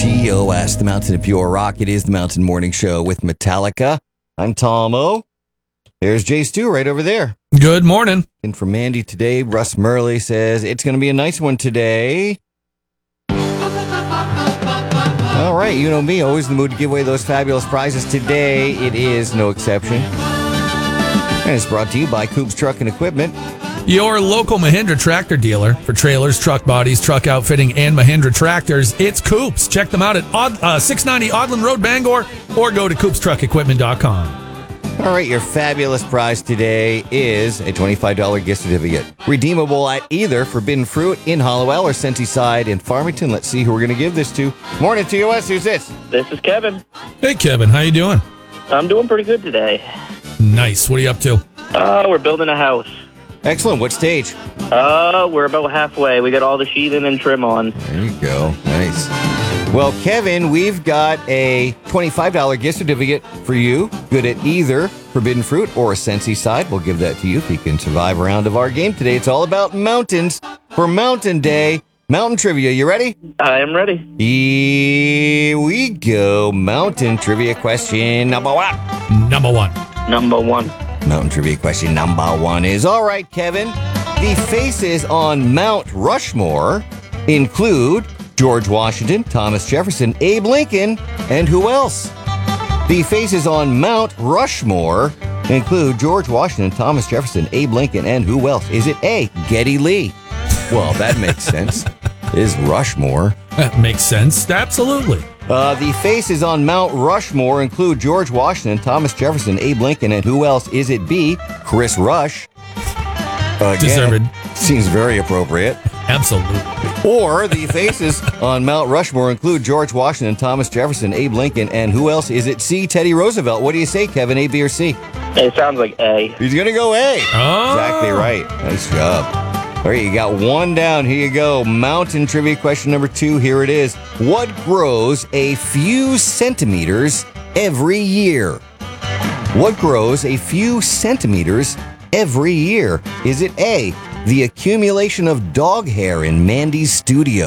TOS, the Mountain of Pure Rock. It is the Mountain Morning Show with Metallica. I'm Tom O. There's Jay Stu right over there. Good morning. And from Mandy today, Russ Murley says it's going to be a nice one today. All right, you know me, always in the mood to give away those fabulous prizes. Today, it is no exception. And it's brought to you by Coops Truck and Equipment. Your local Mahindra tractor dealer for trailers, truck bodies, truck outfitting, and Mahindra tractors. It's Coops. Check them out at 690 Odland Road, Bangor, or go to CoopsTruckEquipment.com. All right, your fabulous prize today is a $25 gift certificate. Redeemable at either Forbidden Fruit in Hollowell or Sensey in Farmington. Let's see who we're going to give this to. Morning to us. Who's this? This is Kevin. Hey, Kevin. How you doing? I'm doing pretty good today. Nice. What are you up to? We're building a house. Excellent. What stage? We're about halfway. We got all the sheathing and trim on. There you go. Nice. Well, Kevin, we've got a $25 gift certificate for you. Good at either Forbidden Fruit or Sensey Side. We'll give that to you if you can survive a round of our game today. It's all about mountains for Mountain Day. Mountain Trivia. You ready? I am ready. Here we go. Mountain Trivia question number one. Number one. Mountain Trivia question number one is, all right, Kevin, the faces on Mount Rushmore include George Washington, Thomas Jefferson, Abe Lincoln, and who else? The faces on Mount Rushmore include George Washington, Thomas Jefferson, Abe Lincoln, and who else? Is it A, Geddy Lee? Well, that makes sense. Is Rushmore. That makes sense. Absolutely. The faces on Mount Rushmore include George Washington, Thomas Jefferson, Abe Lincoln, and who else? Is it B, Chris Rush? Again, Deserved. Seems very appropriate. Absolutely. Or the faces on Mount Rushmore include George Washington, Thomas Jefferson, Abe Lincoln, and who else? Is it C, Teddy Roosevelt? What do you say, Kevin? A, B, or C? It sounds like A. He's going to go A. Oh. Exactly right. Nice job. All right, you got one down. Here you go. Mountain Trivia question number 2. Here it is. What grows a few centimeters every year? What grows a few centimeters every year? Is it A, the accumulation of dog hair in Mandy's studio?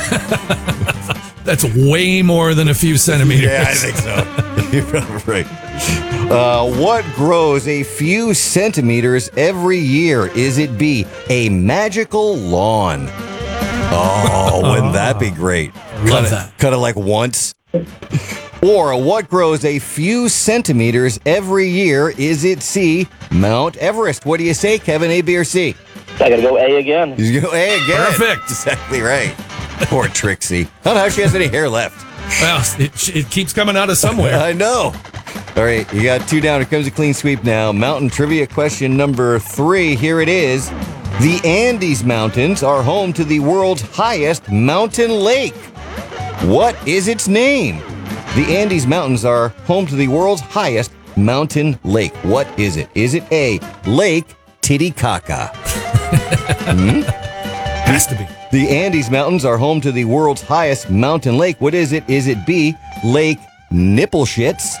That's way more than a few centimeters. Yeah, I think so. You're probably right. What grows a few centimeters every year? Is it B, a magical lawn? Oh, wouldn't that be great? Love that. Cut it like once. Or what grows a few centimeters every year? Is it C, Mount Everest? What do you say, Kevin? A, B, or C? I gotta go A again. You go A again. Perfect. Exactly right. Poor Trixie. I don't know how she has any hair left. Well, it keeps coming out of somewhere. I know. All right, you got 2 down. Here comes a clean sweep now. Mountain Trivia question number 3. Here it is. The Andes Mountains are home to the world's highest mountain lake. What is its name? The Andes Mountains are home to the world's highest mountain lake. What is it? Is it A, Lake Titicaca? Has to be. The Andes Mountains are home to the world's highest mountain lake. What is it? Is it B, Lake Nippleshits?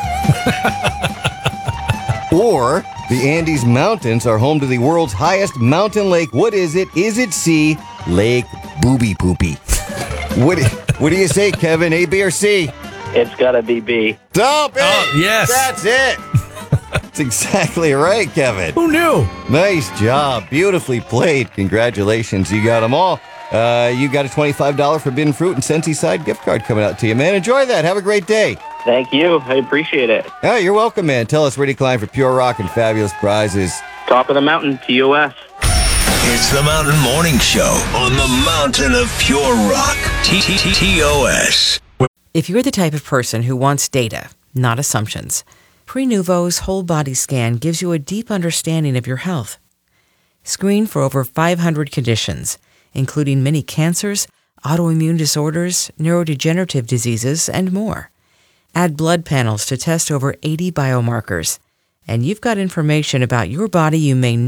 Or the Andes Mountains are home to the world's highest mountain lake. What is it? Is it C, Lake Booby Poopy? What do you say, Kevin? A, B, or C? It's gotta be B. Stop it! Oh, yes. That's it! That's exactly right, Kevin. Who knew? Nice job. Beautifully played. Congratulations. You got them all. You got a $25 Forbidden Fruit and Sensey Side gift card coming out to you, man. Enjoy that. Have a great day. Thank you. I appreciate it. Oh, you're welcome, man. Tell us where to climb for pure rock and fabulous prizes. Top of the mountain, TOS. It's the Mountain Morning Show on the Mountain of Pure Rock. TOS. If you're the type of person who wants data, not assumptions, Prenuvo's whole body scan gives you a deep understanding of your health. Screen for over 500 conditions, including many cancers, autoimmune disorders, neurodegenerative diseases, and more. Add blood panels to test over 80 biomarkers, and you've got information about your body you may